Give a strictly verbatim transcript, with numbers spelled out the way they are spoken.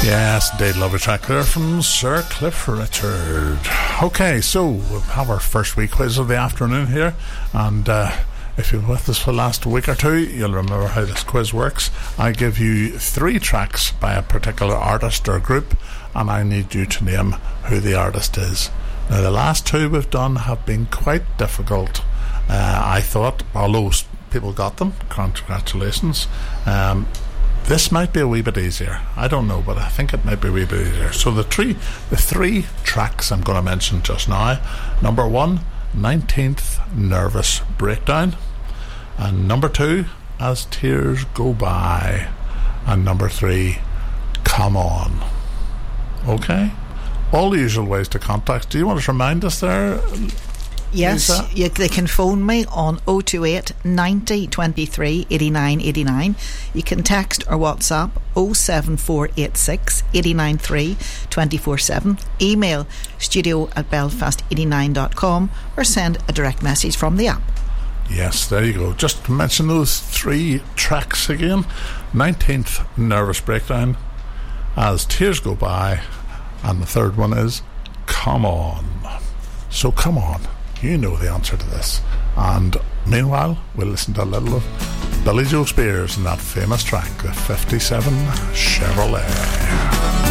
Yes, indeed, love a track there from Sir Cliff Richard. Okay, so we'll have our first week quiz of the afternoon here, and uh, if you're with us for the last week or two, you'll remember how this quiz works. I give you three tracks by a particular artist or group, and I need you to name who the artist is. Now, the last two we've done have been quite difficult, uh, I thought, although people got them. Congratulations. Um, this might be a wee bit easier. I don't know, but I think it might be a wee bit easier. So the three, the three tracks I'm going to mention just now. Number one, nineteenth Nervous Breakdown. And number two, As Tears Go By. And number three, Come On. Okay? All the usual ways to contact. Do you want to remind us there? Yes, you, they can phone me on oh two eight, ninety, twenty-three, eighty-nine, eighty-nine. You can text or WhatsApp oh seven four eight six, eight nine three, two four seven. Email studio at belfast eighty-nine dot com or send a direct message from the app. Yes, there you go. Just to mention those three tracks again. nineteenth Nervous Breakdown, As Tears Go By, and the third one is Come On. So come on. You know the answer to this. And meanwhile, we'll listen to a little of Billy Joe Spears and that famous track, the fifty-seven Chevrolet.